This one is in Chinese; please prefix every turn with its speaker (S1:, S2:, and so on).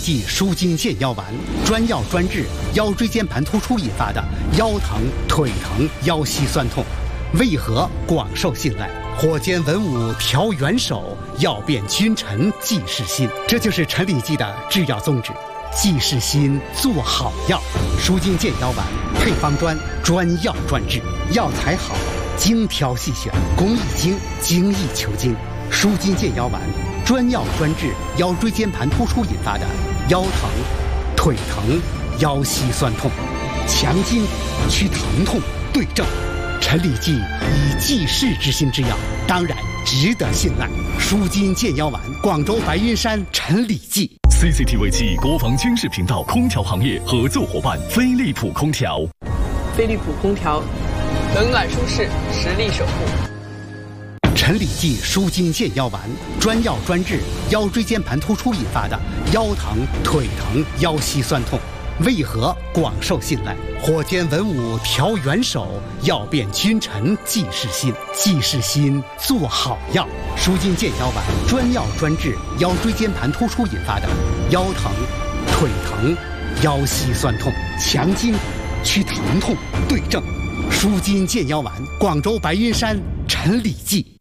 S1: 剂舒筋健腰丸，专药专治腰椎间盘突出引发的腰疼、腿疼、腰膝酸痛，为何广受信赖？火尖文武调元首，药变君臣济世心。这就是陈李济的制药宗旨。济世心，做好药。舒筋健腰丸配方专，专药专治，药材好，精挑细选，工艺精，精益求精。舒筋健腰丸专药专治腰椎间盘突出引发的腰疼、腿疼、腰膝酸痛，强筋去疼痛，对症。陈李济以济世之心之药，当然值得信赖。舒筋健腰丸，广州白云山陈李济。
S2: CCTV 7国防军事频道空调行业合作伙伴飞利浦空调。
S3: 飞利浦空调，冷暖舒适，实力守护。
S1: 陈李济舒筋健腰丸，专药专治腰椎间盘突出引发的腰疼、腿疼、腰膝酸痛，为何广受信赖？火尖文武调元首，药变君臣济世心。济世心，做好药。舒筋健腰丸专药专治腰椎间盘突出引发的腰疼、腿疼、腰膝酸痛，强筋去疼痛，对症。舒筋健腰丸，广州白云山陈李济。